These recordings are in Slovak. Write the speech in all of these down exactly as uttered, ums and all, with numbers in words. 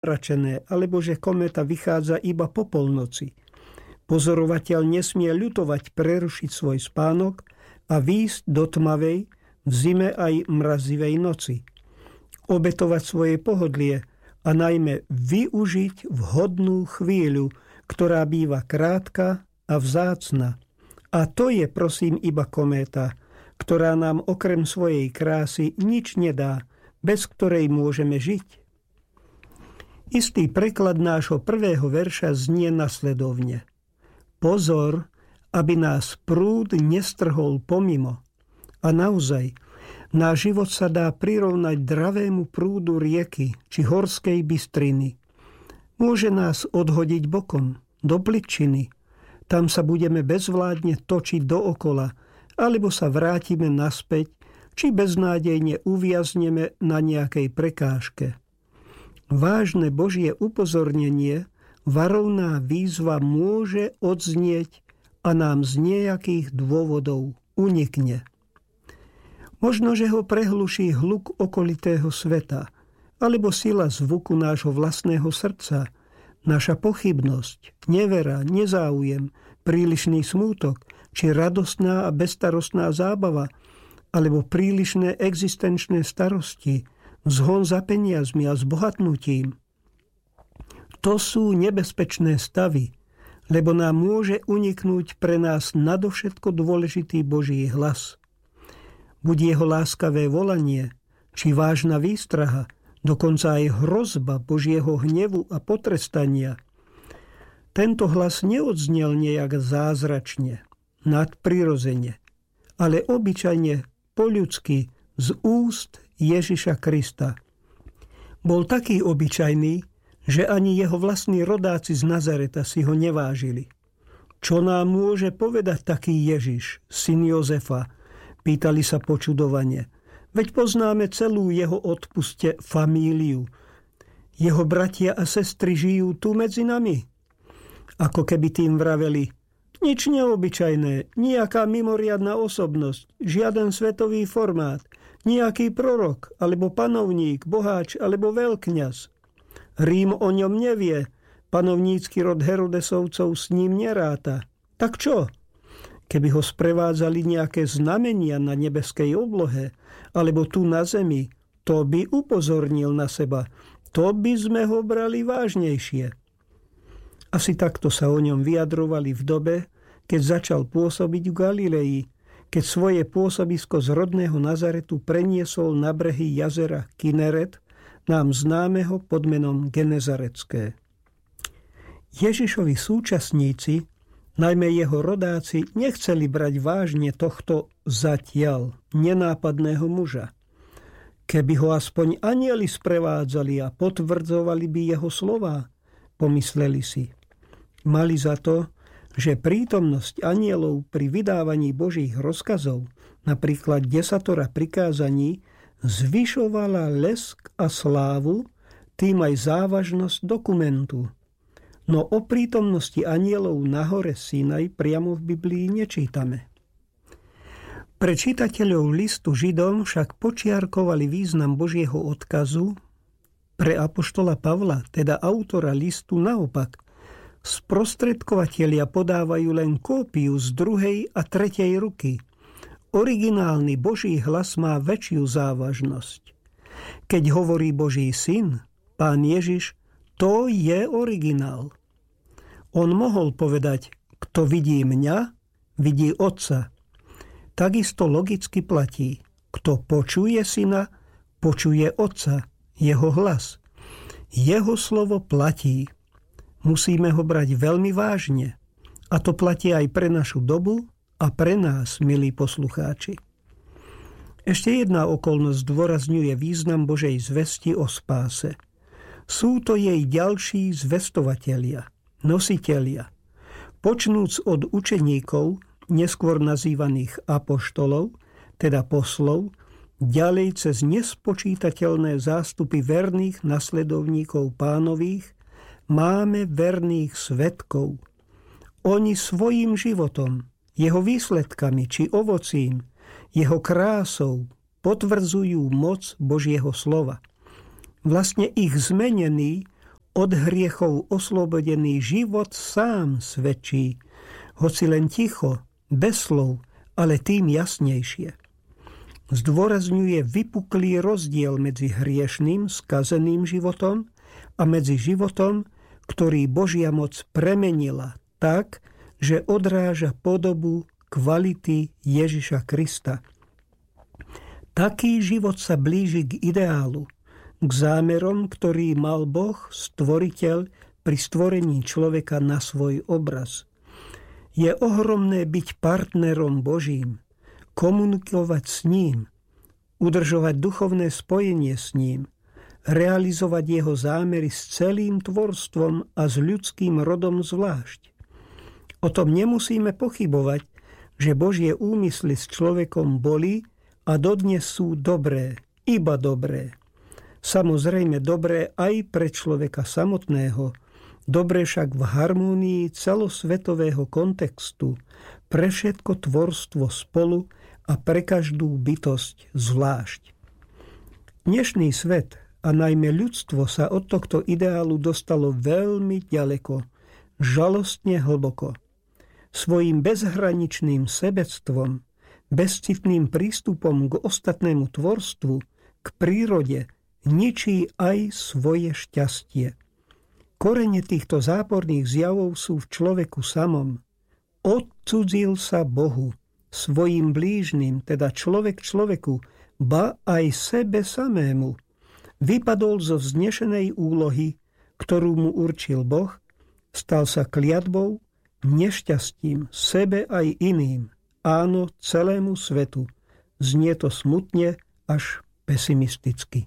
zamračené, alebo že kométa vychádza iba po polnoci. Pozorovateľ nesmie ľutovať prerušiť svoj spánok a výjsť do tmavej, v zime aj mrazivej noci. Obetovať svoje pohodlie a najmä využiť vhodnú chvíľu, ktorá býva krátka a vzácna. A to je, prosím, iba kométa, ktorá nám okrem svojej krásy nič nedá, bez ktorej môžeme žiť. Istý preklad nášho prvého verša znie nasledovne. Pozor, aby nás prúd nestrhol pomimo. A naozaj, náš život sa dá prirovnať dravému prúdu rieky či horskej bystriny. Môže nás odhodiť bokom, do pličiny. Tam sa budeme bezvládne točiť dookola, alebo sa vrátime naspäť, či beznádejne uviazneme na nejakej prekážke. Vážne Božie upozornenie, varovná výzva môže odznieť a nám z nejakých dôvodov unikne. Možno, že ho prehluší hluk okolitého sveta, alebo sila zvuku nášho vlastného srdca, naša pochybnosť, nevera, nezáujem, prílišný smútok, či radostná a bezstarostná zábava, alebo prílišné existenčné starosti, zhon za peniazmi a zbohatnutím. To sú nebezpečné stavy, lebo nám môže uniknúť pre nás nadovšetko dôležitý Boží hlas. Buď jeho láskavé volanie, či vážna výstraha, dokonca aj hrozba Božieho hnevu a potrestania. Tento hlas neodznel nejak zázračne, nadprirodzene, ale obyčajne po ľudsky z úst Ježiša Krista. Bol taký obyčajný, že ani jeho vlastní rodáci z Nazareta si ho nevážili. Čo nám môže povedať taký Ježiš, syn Jozefa? Pýtali sa počudovane. Veď poznáme celú jeho odpuste famíliu. Jeho bratia a sestry žijú tu medzi nami. Ako keby tým vraveli, nič neobyčajné, nejaká mimoriadna osobnosť, žiaden svetový formát, nejaký prorok, alebo panovník, boháč, alebo veľkňaz. Rím o ňom nevie, panovnícky rod Herodesovcov s ním neráta. Tak čo? Keby ho sprevádzali nejaké znamenia na nebeskej oblohe, alebo tu na zemi, to by upozornil na seba. To by sme ho brali vážnejšie. Asi takto sa o ňom vyjadrovali v dobe, keď začal pôsobiť v Galilei, keď svoje pôsobisko z rodného Nazaretu preniesol na brehy jazera Kineret, nám známeho pod menom Genezarecké. Ježišovi súčasníci, najmä jeho rodáci, nechceli brať vážne tohto zatiaľ nenápadného muža. Keby ho aspoň anjeli sprevádzali a potvrdzovali by jeho slová, pomysleli si. Mali za to, že prítomnosť anjelov pri vydávaní Božích rozkazov, napríklad desatora prikázaní, zvyšovala lesk a slávu, tým aj závažnosť dokumentu. No o prítomnosti anjelov na hore Sinaj priamo v Biblii nečítame. Pre čitateľov listu Židom však počiarkovali význam Božieho odkazu. Pre apoštola Pavla, teda autora listu, naopak, sprostredkovatelia podávajú len kópiu z druhej a tretej ruky. Originálny Boží hlas má väčšiu závažnosť. Keď hovorí Boží syn, Pán Ježiš, to je originál. On mohol povedať, kto vidí mňa, vidí Otca. Takisto logicky platí, kto počuje syna, počuje Otca, jeho hlas. Jeho slovo platí. Musíme ho brať veľmi vážne. A to platí aj pre našu dobu a pre nás, milí poslucháči. Ešte jedna okolnosť zdôrazňuje význam Božej zvesti o spáse. Sú to jej ďalší zvestovatelia, nositelia. Počnúc od učeníkov, neskôr nazývaných apoštolov, teda poslov, ďalej cez nespočítateľné zástupy verných nasledovníkov Pánových, máme verných svedkov. Oni svojím životom, jeho výsledkami či ovocím, jeho krásou potvrdzujú moc Božieho slova. Vlastne ich zmenený, od hriechov oslobodený život sám svedčí, hoci len ticho, bez slov, ale tým jasnejšie. Zdôrazňuje vypuklý rozdiel medzi hriešným, skazeným životom a medzi životom, ktorý Božia moc premenila tak, že odráža podobu kvality Ježiša Krista. Taký život sa blíži k ideálu, k zámerom, ktorý mal Boh, stvoriteľ, pri stvorení človeka na svoj obraz. Je ohromné byť partnerom Božím, komunikovať s ním, udržovať duchovné spojenie s ním, realizovať jeho zámery s celým tvorstvom a s ľudským rodom zvlášť. O tom nemusíme pochybovať, že Božie úmysly s človekom boli a dodnes sú dobré, iba dobré. Samozrejme dobré aj pre človeka samotného, dobré však v harmónii celosvetového kontextu, pre všetko tvorstvo spolu a pre každú bytosť zvlášť. Dnešný svet a najmä ľudstvo sa od tohto ideálu dostalo veľmi ďaleko, žalostne hlboko. Svojím bezhraničným sebectvom, bezcitným prístupom k ostatnému tvorstvu, k prírode, ničí aj svoje šťastie. Korene týchto záporných zjavov sú v človeku samom. Odcudzil sa Bohu, svojim blížnym, teda človek človeku, ba aj sebe samému. Vypadol zo vznešenej úlohy, ktorú mu určil Boh, stal sa kliatbou, nešťastím sebe aj iným, áno, celému svetu. Znie to smutne až pesimisticky.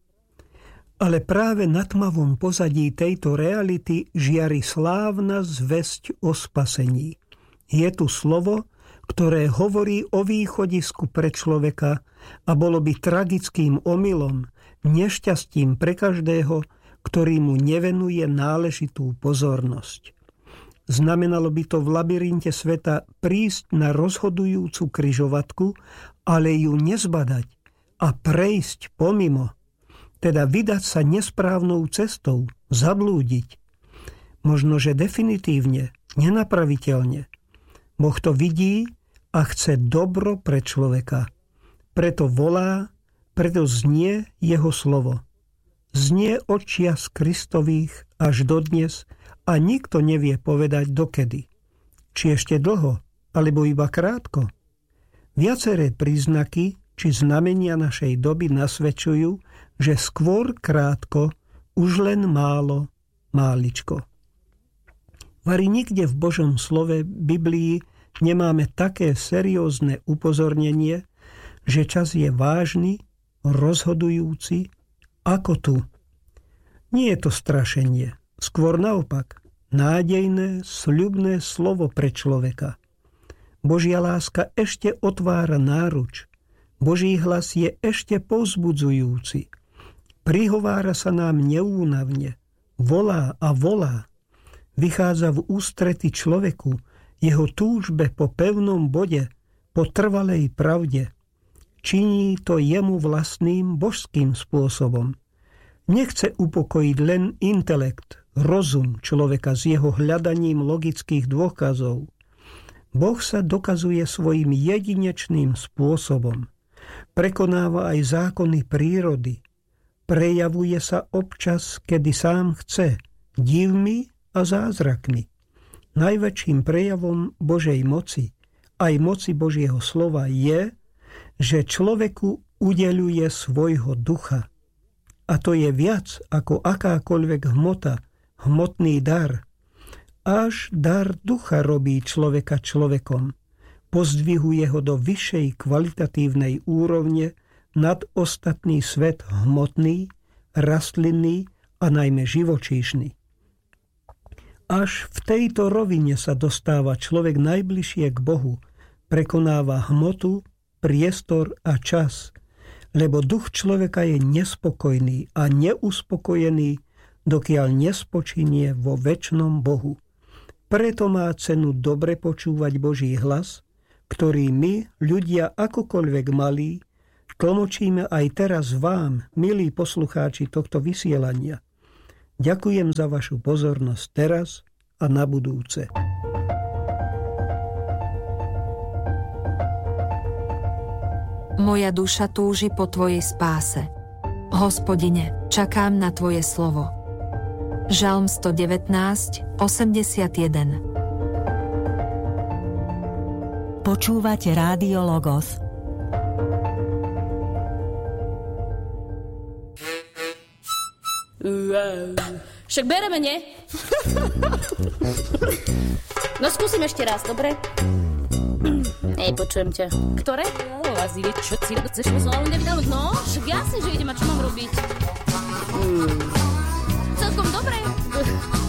Ale práve na tmavom pozadí tejto reality žiari slávna zvesť o spasení. Je tu slovo, ktoré hovorí o východisku pre človeka a bolo by tragickým omylom, nešťastím pre každého, ktorý mu nevenuje náležitú pozornosť. Znamenalo by to v labyrinte sveta prísť na rozhodujúcu križovatku, ale ju nezbadať a prejsť pomimo, teda vydať sa nesprávnou cestou, zablúdiť. Možno, že definitívne, nenapraviteľne. Boh to vidí a chce dobro pre človeka. Preto volá, preto znie jeho slovo. Znie od čias Kristových až dodnes a nikto nevie povedať dokedy. Či ešte dlho, alebo iba krátko. Viaceré príznaky či znamenia našej doby nasvedčujú, že skôr krátko, už len málo, máličko. Vari nikde v Božom slove Biblii nemáme také seriózne upozornenie, že čas je vážny, rozhodujúci, ako tu. Nie je to strašenie, skôr naopak, nádejné, sľubné slovo pre človeka. Božia láska ešte otvára náruč, Boží hlas je ešte povzbudzujúci. Prihovára sa nám neúnavne, volá a volá. Vychádza v ústrety človeku, jeho túžbe po pevnom bode, po trvalej pravde. Činí to jemu vlastným božským spôsobom. Nechce upokojiť len intelekt, rozum človeka s jeho hľadaním logických dôkazov. Boh sa dokazuje svojim jedinečným spôsobom. Prekonáva aj zákony prírody. Prejavuje sa občas, kedy sám chce, divmi a zázrakmi. Najväčším prejavom Božej moci, aj moci Božieho slova je, že človeku udeľuje svojho ducha. A to je viac ako akákoľvek hmota, hmotný dar. Až dar ducha robí človeka človekom. Pozdvihuje ho do vyššej kvalitatívnej úrovne nad ostatný svet hmotný, rastlinný a najmä živočíšny. Až v tejto rovine sa dostáva človek najbližšie k Bohu, prekonáva hmotu, priestor a čas, lebo duch človeka je nespokojný a neuspokojený, dokiaľ nespočinie vo večnom Bohu. Preto má cenu dobre počúvať Boží hlas, ktorý my, ľudia akokoľvek malí, tlmočíme aj teraz vám, milí poslucháči tohto vysielania. Ďakujem za vašu pozornosť teraz a na budúce. Moja duša túži po Tvojej spáse. Hospodine, čakám na Tvoje slovo. Žalm sto devätnásť, osemdesiatjeden. Počúvate Rádio Logos. Však bereme, nie? No skúsim ešte raz, dobre? Ej, počujem ťa. Ktoré? No, asi vie, čo si chceš mu znovu nevydávať. No, však jasne, že idem a čo mám robiť? Hmm. Celkom dobre.